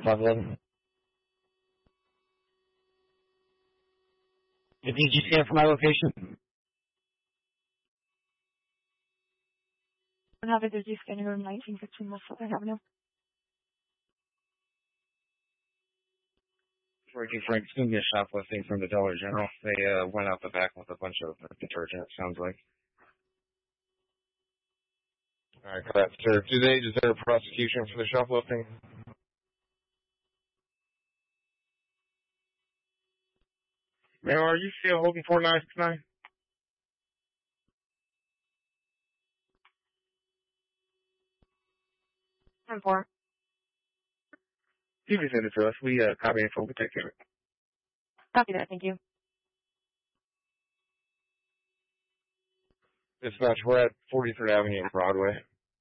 511. Did you scan for my location? I have a busy scanning room 1915 West Southern Avenue. 42 Frank, it's going to be a shoplifting from the Dollar General. They went out the back with a bunch of detergent, sounds like. Alright, correct. Sir, do they deserve prosecution for the shoplifting? Ma'am, are you still holding 4969? I'm 4. You can send it to us. We copy info. We take care of it. Copy that, thank you. Dispatch, we're at 43rd Avenue and Broadway.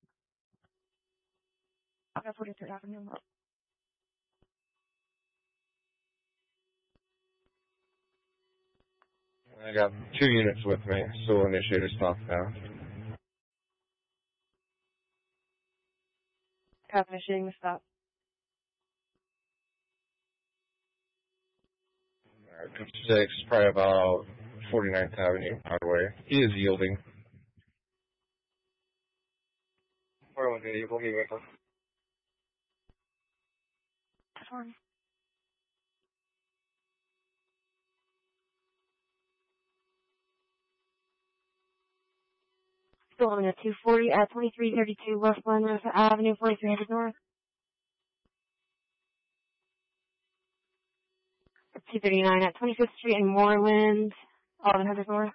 I got 43rd Avenue. I got 2 units with me, so we'll initiate a stop now. Copy, initiating the stop. Alright, 56, probably about 49th Avenue, Broadway. He is yielding. Where was he? We'll meet with him. Sorry. Still on at 240 at 2332 West Glenrose Avenue, 4300 North. 239 at 25th Street in Moreland, 1100 North.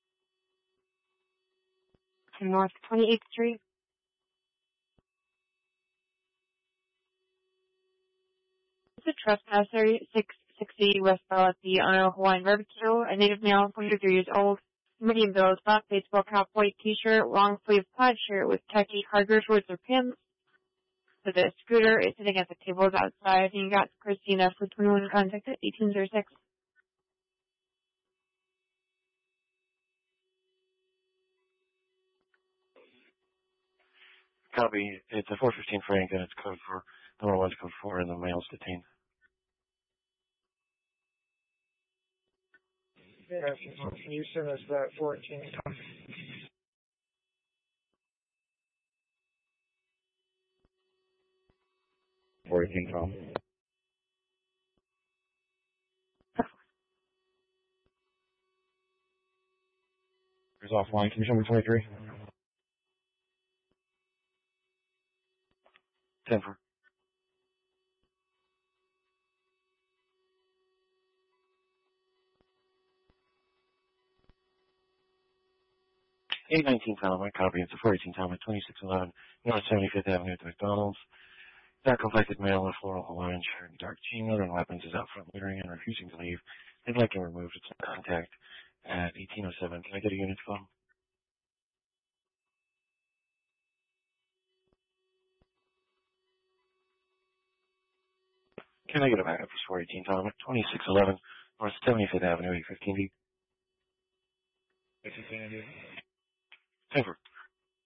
To North 28th Street. It's a trespasser, 660 West Bell at the Isle Hawaiian Barbecue. A native male, 43 years old. Medium build, black baseball cap, white t-shirt, long sleeve plaid shirt with khaki cargo shorts or pants. So the scooter is sitting at the tables outside. And you got Christina for 21 contact at 1806. Copy. It's a 415 Frank, and it's code for number 1's code 4, and the male's detained. Yeah, can you send us that 14? 14 Tom. Here's offline. Can you show me 23? 10 for. $819 Talbot, copy. It's a 418 Talbot, 2611 North 75th Avenue at the McDonald's. That complected male in a floral Hawaiian shirt and dark jean. Other weapons is out front littering and refusing to leave. They'd like him removed. It's in contact at 1807. Can I get a unit phone? Can I get a backup for 418 Talbot, 2611 North 75th Avenue, 815D? 10 for.